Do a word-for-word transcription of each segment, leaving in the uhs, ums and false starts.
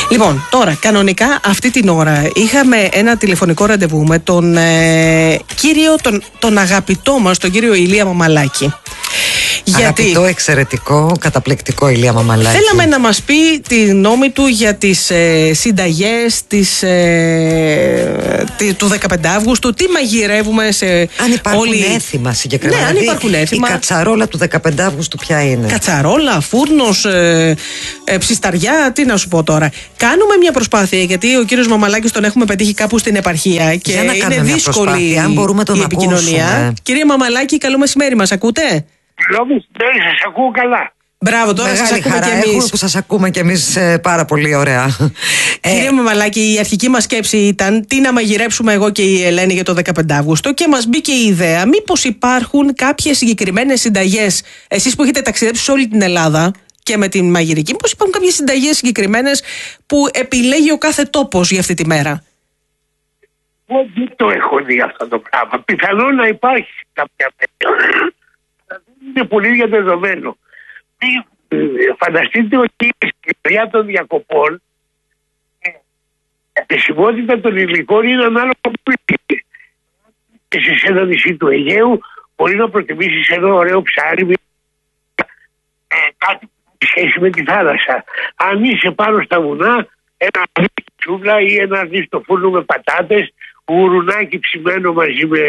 Λοιπόν, τώρα, κανονικά αυτή την ώρα είχαμε ένα τηλεφωνικό ραντεβού με τον ε, κύριο, τον, τον αγαπητό μας, τον κύριο Ηλία Μαμαλάκη. Αγαπητό, γιατί εξαιρετικό, καταπληκτικό Ηλία Μαμαλάκη. Θέλαμε να μας πει τη γνώμη του για τις ε, συνταγές της, ε, τη, του δεκαπέντε Αυγούστου. Τι μαγειρεύουμε σε αν υπάρχουν όλη... έθιμα συγκεκριμένα. Ναι, αν υπάρχουν έθιμα. Η κατσαρόλα του δεκαπέντε Αυγούστου ποια είναι? Κατσαρόλα, φούρνος, ε, ε, ψισταριά, τι να σου πω τώρα. Κάνουμε μια προσπάθεια, γιατί ο κύριος Μαμαλάκης τον έχουμε πετύχει κάπου στην επαρχία και είναι δύσκολη αν μπορούμε τον η επικοινωνία. Ακούσουμε. Κύριε Μαμαλάκη, καλό μεσημέρι, μας ακούτε? Καλό μεσημέρι, σας ακούω καλά. Μπράβο, τώρα Μεγάλη σας ακούμε χαρά και εμείς. που σας ακούμε και εμείς ε, πάρα πολύ ωραία. Κύριε Μαμαλάκη, η αρχική μας σκέψη ήταν τι να μαγειρέψουμε εγώ και η Ελένη για το δεκαπέντε Αυγούστου και μας μπήκε η ιδέα μήπως υπάρχουν κάποιες συγκεκριμένες συνταγές, εσείς που έχετε ταξιδέψει σε όλη την Ελλάδα και με την μαγειρική, μήπως υπάρχουν κάποιες συνταγές συγκεκριμένες που επιλέγει ο κάθε τόπος για αυτή τη μέρα? Εγώ δεν το έχω δει αυτό το πράγμα. Πιθανόν να υπάρχει κάποια μέρα. Είναι πολύ διαδεδομένο. Φανταστείτε ότι η συγκυρία των διακοπών η επισημότητα των υλικών είναι ανάλογα που είναι. Σε ένα νησί του Αιγαίου μπορεί να προτιμήσεις ένα ωραίο ψάρι με κάτι που σχέση με τη θάλασσα. Αν είσαι πάνω στα βουνά, ένα αρνί τσούβλα ή ένα αρνί στο φούρνο με πατάτες, γουρουνάκι ψημένο μαζί με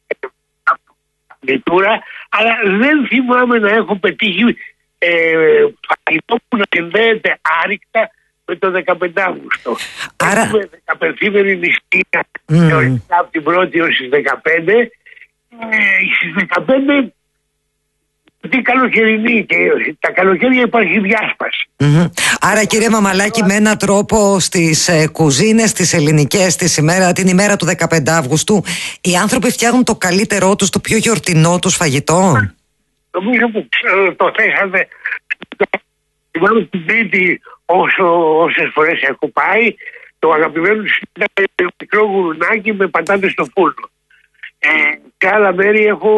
λιτούρα, αλλά δεν θυμάμαι να έχω πετύχει ε, φαγητό που να συνδέεται άρρηκτα με το δεκαπέντε Αυγούστου. Άρα... Έχουμε δεκαπενθήμερη νηστεία mm. από την πρώτη έως τις δεκαπέντε. Ε, στις δεκαπέντε τι καλοκαιρινή και τα καλοκαίρια υπάρχει διάσπαση. Mm-hmm. Άρα κύριε Μαμαλάκη, με έναν τρόπο στις ε, κουζίνες, τις ελληνικές, της ημέρα, την ημέρα του δεκαπέντε Αυγούστου, οι άνθρωποι φτιάχνουν το καλύτερό τους, το πιο γιορτινό τους φαγητό. Νομίζω που ξέρω, το θέσατε. Θυμάμαι στην Κρήτη όσο, όσες φορές έχω πάει, το αγαπημένο του ήταν το μικρό γουρουνάκι με πατάτες στο φούρνο. Ε, σε άλλα μέρη έχω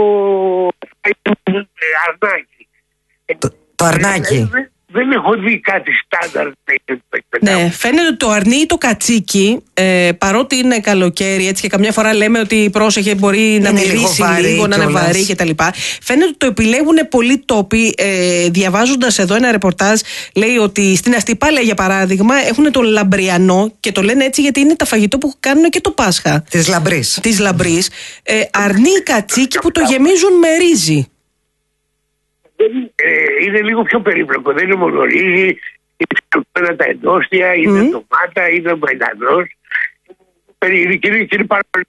αρνάκι. Το, το αρνάκι. Ε, δεν, δεν έχω δει κάτι στάνταρ. Ναι, φαίνεται ότι το αρνί ή το κατσίκι, ε, παρότι είναι καλοκαίρι, έτσι, και καμιά φορά λέμε ότι πρόσεχε, μπορεί να είναι μυρίσει λίγο, λίγο, να είναι βαρύ κτλ. Φαίνεται ότι το επιλέγουν πολλοί τόποι. Ε, Διαβάζοντας εδώ ένα ρεπορτάζ, λέει ότι στην Αστυπάλαια, για παράδειγμα, έχουν το λαμπριανό και το λένε έτσι γιατί είναι τα φαγητό που κάνουν και το Πάσχα. Της λαμπρής. Της λαμπρής. Ε, αρνί ή κατσίκι που το γεμίζουν με ρύζι. Ε, είναι λίγο πιο περίπλοκο. Δεν είναι μόνο ρύζι, είναι τα εντόστια, είναι mm. ντομάτα, είναι μαϊντανός. Είναι, είναι πάρα πολύ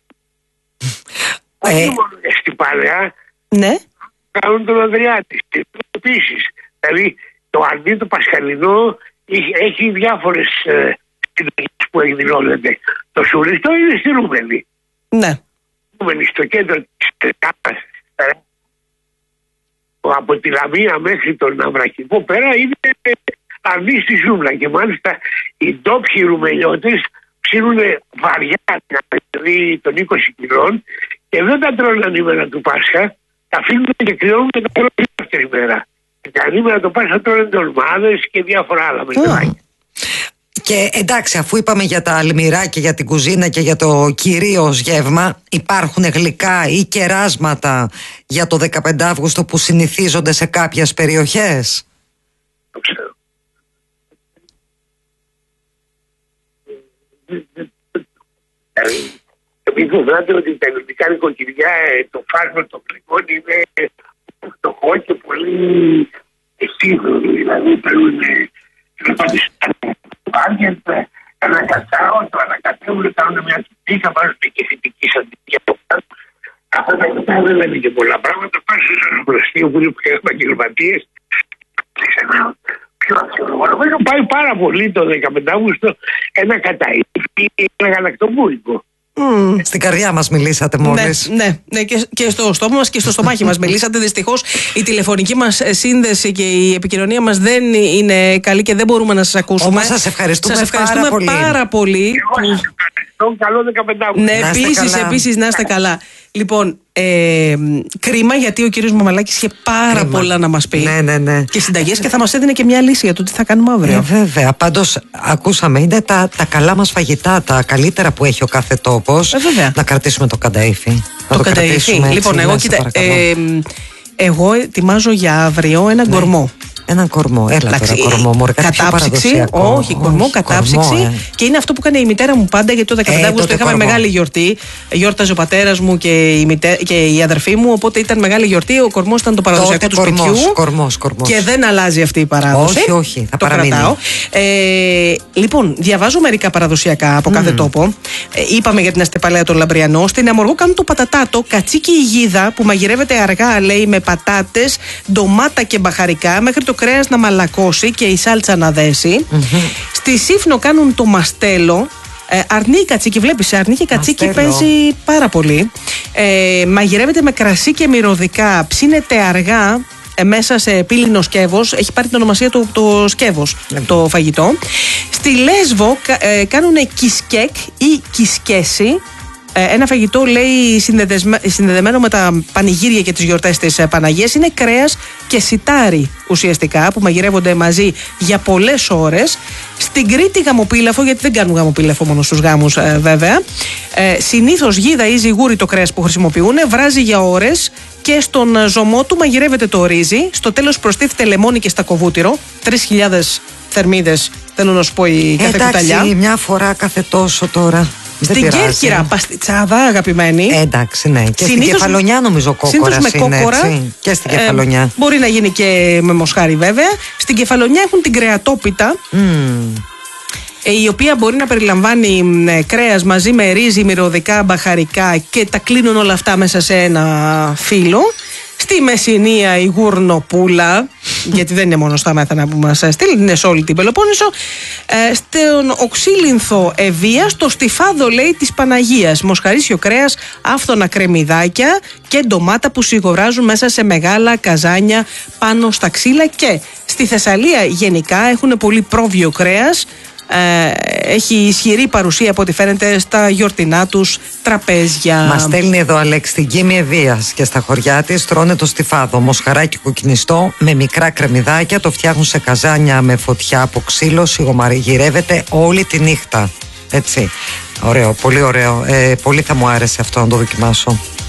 ε... όχι μόνο στην Παλαιά, ναι. κάνουν τον Ανδριάτη. Επίσης, δηλαδή το αρνί το πασχαλινό έχει διάφορες ε, συνταγές που εκδηλώνονται. Το σουριστό είναι στη Ρούμενη. Ναι. Ρούμενη στο κέντρο της Τρεκάπας. Από τη Λαμία μέχρι τον Αβρακικό πέρα είναι αρνί στη ζούγκλα και μάλιστα οι ντόπιοι ρουμελιώτες ψήνουν βαριά, δηλαδή των είκοσι κιλών και δεν τα τρώνε ανήμερα του Πάσχα, τα αφήνουν και κρυώνουν και τα τρώνε την δεύτερη μέρα. Και τα ανήμερα του Πάσχα τρώνε ντολμάδες και διάφορα άλλα με. Και εντάξει, αφού είπαμε για τα αλμυρά και για την κουζίνα και για το κυρίως γεύμα, υπάρχουν γλυκά ή κεράσματα για το δεκαπέντε Αυγούστου που συνηθίζονται σε κάποιες περιοχές? Το ξέρω. Μην φοβάται ότι τα ελληνικά νοικοκυριά, το φάσμα των γλυκών είναι φτωχό και πολύ σύγχρονο. Δηλαδή παίρνουν να πάτε στο ένα κατσάο, το ανακατεύουν, κάνουν μια τσιπίκα, βάζουν και θετική σαντική από πάνω. Αυτά τα κουτά δεν λένε και πολλά πράγματα. Πάνε σε ένα προστείο που είναι πιο επαγγελματίες. Πιο αξιολογικό. Πάει πάρα πολύ το δεκαπέντε Αυγούστου ένα καταΐφι, ένα γαλακτοπούλικο. Mm. Στην καρδιά μας μιλήσατε μόλις. Ναι, ναι, ναι, και, και στο στόμα μας και στο στομάχι μας μιλήσατε. Δυστυχώς η τηλεφωνική μας σύνδεση και η επικοινωνία μας δεν είναι καλή και δεν μπορούμε να σας ακούσουμε. Όμως σας ευχαριστούμε, σας ευχαριστούμε πάρα πολύ. Πάρα πολύ. Εγώ σας ευχαριστώ. Καλό δεκαπέντε Αυγούστου. Ναι, επίσης, επίσης να είστε καλά. Λοιπόν, ε, κρίμα γιατί ο κύριος Μαμαλάκης είχε πάρα κρίμα. πολλά να μας πει. Ναι, ναι, ναι. Και συνταγές και θα μας έδινε και μια λύση για το τι θα κάνουμε αύριο. Ε, βέβαια. Πάντως, ακούσαμε, είναι τα, τα καλά μας φαγητά, τα καλύτερα που έχει ο κάθε τόπος. Ε, βέβαια. Να κρατήσουμε το κανταΐφι. Το, το κανταΐφι. Λοιπόν, εγώ, κοίτα, ε, εγώ ετοιμάζω για αύριο ένα ναι. κορμό. Έναν κορμό, έλα τώρα κορμό, μωρέ, κατάψυξη, όχι κορμό, κατάψυξη κορμό, ε. Και είναι αυτό που έκανε η μητέρα μου πάντα, γιατί το δεκαπέντε Αυγούστου είχαμε κορμό. Μεγάλη γιορτή. Γιόρταζε ο πατέρας μου και η, μητέ, και η αδερφή μου, οπότε ήταν μεγάλη γιορτή. Ο κορμός ήταν το παραδοσιακό του κορμός, σπιτιού κορμός, κορμός. Και δεν αλλάζει αυτή η παράδοση. Όχι, όχι, θα το παραμείνει. Κρατάω. Ε, λοιπόν, διαβάζω μερικά παραδοσιακά από mm. κάθε τόπο. Ε, είπαμε για την αστεπαλαία των Λαμπριανό. Στην Αμοργό κάνουν το πατατάτο, κατσίκι ηγίδα που μαγειρεύεται αργά, λέει, με πατάτες, ντομάτα και μπαχαρικά, μέχρι το κρέας να μαλακώσει και η σάλτσα να δέσει. Mm-hmm. Στη Σύφνο κάνουν το μαστέλο. Ε, αρνί κατσίκι, βλέπεις, αρνί και κατσίκι μαστέλο. Παίζει πάρα πολύ. Ε, μαγειρεύεται με κρασί και μυρωδικά, ψήνεται αργά ε, μέσα σε πύλινο σκεύος. Έχει πάρει την ονομασία του το σκεύος mm-hmm. το φαγητό. Στη Λέσβο ε, κάνουν κισκέκ ή κισκέση. Ένα φαγητό, λέει, συνδεδεμένο με τα πανηγύρια και τις γιορτές της Παναγίας. Είναι κρέας και σιτάρι ουσιαστικά που μαγειρεύονται μαζί για πολλές ώρες. Στην Κρήτη γαμοπίλαφο, γιατί δεν κάνουν γαμοπίλαφο μόνο στους γάμους ε, βέβαια. Ε, συνήθως γίδα ή ζιγούρι το κρέας που χρησιμοποιούν, βράζει για ώρες και στον ζωμό του μαγειρεύεται το ρύζι. Στο τέλος προστίθεται λεμόνι και στακοβούτυρο. τρεις χιλιάδες θερμίδες, θέλω να σου πω, η κάθε κουταλιά. Εντάξει, μια φορά κάθε τόσο τώρα. Στην Κέρκυρα, παστιτσάδα, αγαπημένη. Ε, εντάξει, ναι. Και συνήθως, στην Κεφαλονιά νομίζω κόκορας με είναι, κόκορα. Έτσι. Και στην Κεφαλονιά. Ε, μπορεί να γίνει και με μοσχάρι, βέβαια. Στην Κεφαλονιά έχουν την κρεατόπιτα. Mm. Η οποία μπορεί να περιλαμβάνει κρέας μαζί με ρύζι, μυρωδικά, μπαχαρικά και τα κλείνουν όλα αυτά μέσα σε ένα φύλλο. Στη Μεσσηνία η γουρνοπούλα, γιατί δεν είναι μόνο στα μέθανα που μας στείλει, είναι σε όλη την Πελοπόννησο. Ε, στον οξύλινθο Ευεία, στο στιφάδο, λέει, της Παναγίας. Μοσχαρίσιο κρέας, άφθονα κρεμμυδάκια και ντομάτα που σιγοράζουν μέσα σε μεγάλα καζάνια πάνω στα ξύλα. Και στη Θεσσαλία γενικά έχουν πολύ πρόβιο κρέας. Ε, έχει ισχυρή παρουσία από ό,τι φαίνεται στα γιορτινά τους τραπέζια. Μας στέλνει εδώ Αλέξη την Κίμη Ευείας και στα χωριά της τρώνε το στιφάδο, μοσχαράκι κοκκινιστό με μικρά κρεμμυδάκια, το φτιάχνουν σε καζάνια με φωτιά από ξύλο, σιγομαριγυρεύεται όλη τη νύχτα. Έτσι. Ωραίο, πολύ ωραίο. Ε, πολύ θα μου άρεσε αυτό να το δοκιμάσω.